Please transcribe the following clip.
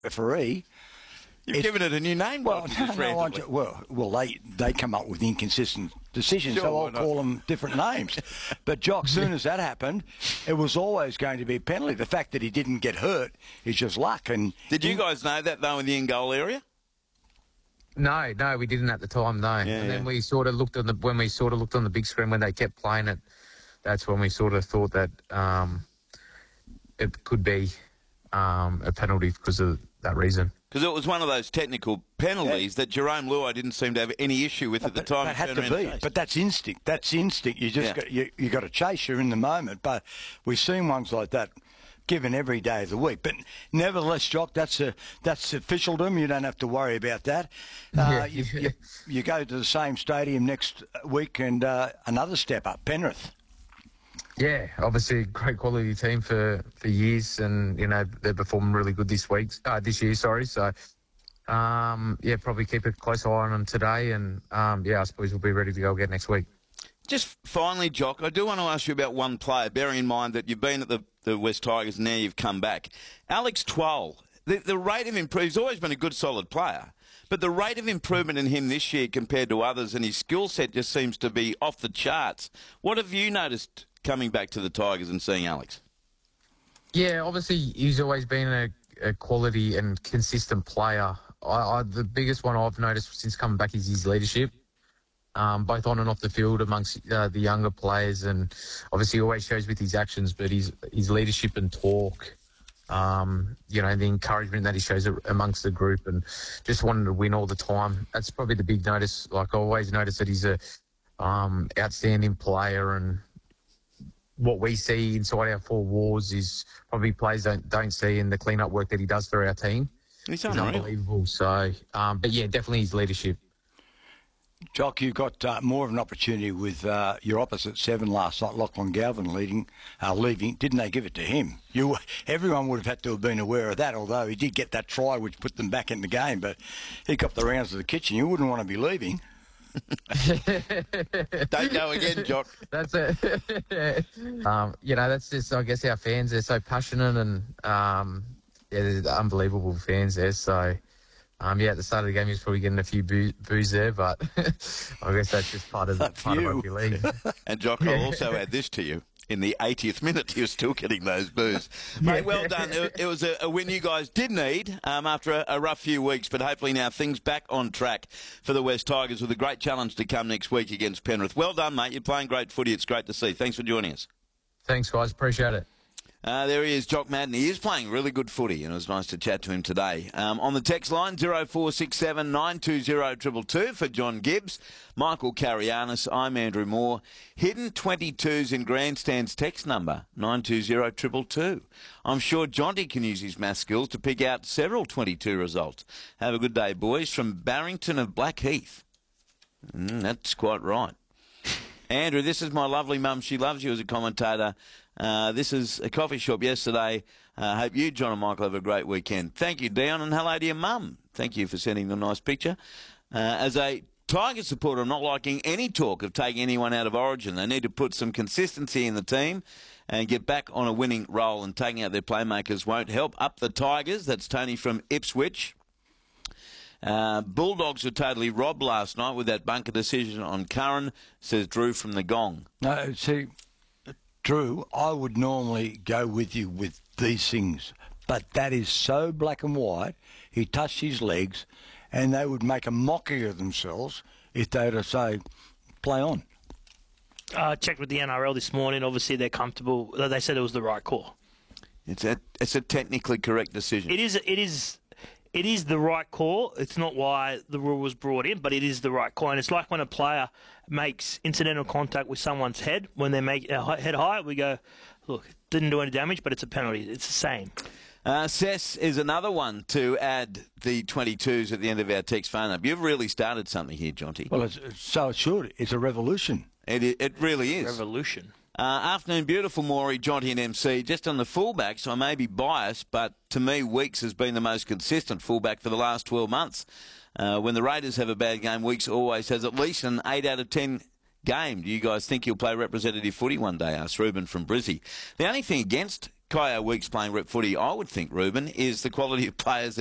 referee. You've given it a new name. Well, they come up with inconsistent decisions, so I'll call them different names. But, Jock, soon as that happened, it was always going to be a penalty. The fact that he didn't get hurt is just luck. And did you guys know that, though, in the in-goal area? No, we didn't at the time, no. Yeah, and then we sort of looked on the big screen when they kept playing it. That's when we sort of thought that it could be a penalty because of that reason. Because it was one of those technical penalties that Jerome Luai didn't seem to have any issue with at the time. That had to be. But that's instinct. That's instinct. You just you got to chase. You're in the moment. But we've seen ones like that given every day of the week. But nevertheless, Jock, that's officialdom. You don't have to worry about that. You go to the same stadium next week and another step up, Penrith. Yeah, obviously a great quality team for years, and they're performing really good this year. So, probably keep a close eye on them today, and I suppose we'll be ready to go again next week. Just finally, Jock, I do want to ask you about one player, bearing in mind that you've been at the West Tigers and now you've come back. Alex Twal, the rate of improvement, he's always been a good, solid player, but the rate of improvement in him this year compared to others and his skill set just seems to be off the charts. What have you noticed coming back to the Tigers and seeing Alex? Yeah, obviously he's always been a quality and consistent player. The biggest one I've noticed since coming back is his leadership, both on and off the field amongst the younger players, and obviously he always shows with his actions, but his leadership and talk, the encouragement that he shows amongst the group, and just wanting to win all the time. That's probably the big notice. Like, I always notice that he's a outstanding player, and what we see inside our four walls is probably players don't see in the clean-up work that he does for our team. He's unbelievable. So, but yeah, definitely his leadership. Jock, you got more of an opportunity with your opposite 7 last night, Lachlan Galvin leaving. Didn't they give it to him? Everyone would have had to have been aware of that, although he did get that try which put them back in the game, but he got the rounds of the kitchen. You wouldn't want to be leaving. Don't go again, Jock. That's it. That's just, I guess, our fans. They're so passionate, and they're unbelievable fans there. So, at the start of the game, he was probably getting a few boos there, but I guess that's just part of rugby league. And Jock, I'll also add this to you. In the 80th minute, you're still getting those boos. Mate, well done. It was a win you guys did need after a rough few weeks, but hopefully now things back on track for the West Tigers with a great challenge to come next week against Penrith. Well done, mate. You're playing great footy. It's great to see. Thanks for joining us. Thanks, guys. Appreciate it. There he is, Jock Madden. He is playing really good footy, and it was nice to chat to him today. On the text line, 0467 920 222 for John Gibbs. Michael Carianis, I'm Andrew Moore. Hidden 22s in grandstands text number, 920 222. I'm sure Jonty can use his math skills to pick out several 22 results. Have a good day, boys. From Barrington of Blackheath. That's quite right. Andrew, this is my lovely mum. She loves you as a commentator. This is a coffee shop yesterday. Hope you, John and Michael, have a great weekend. Thank you, Dion, and hello to your mum. Thank you for sending the nice picture. As a Tiger supporter, I'm not liking any talk of taking anyone out of Origin. They need to put some consistency in the team and get back on a winning roll, and taking out their playmakers won't help up the Tigers. That's Tony from Ipswich. Bulldogs were totally robbed last night with that bunker decision on Curran, says Drew from the Gong. No, see, Drew, I would normally go with you with these things, but that is so black and white. He touched his legs, and they would make a mockery of themselves if they were to say, play on. Checked with the NRL this morning. Obviously, they're comfortable. They said it was the right call. It's a technically correct decision. It is the right call. It's not why the rule was brought in, but it is the right call. And it's like when a player makes incidental contact with someone's head. When they make head high, we go, look, didn't do any damage, but it's a penalty. It's the same. Cess is another one to add the 22s at the end of our text phone up. You've really started something here, Jonty. Well, so it should. It's a revolution. It really is. Revolution. Afternoon, beautiful, Maury, Jonty and MC. Just on the fullbacks, I may be biased, but to me, Weeks has been the most consistent fullback for the last 12 months. When the Raiders have a bad game, Weeks always has at least an 8 out of 10 game. Do you guys think he'll play representative footy one day? Asked Ruben from Brizzy. The only thing against Kyo Weeks playing rep footy, I would think, Ruben, is the quality of players that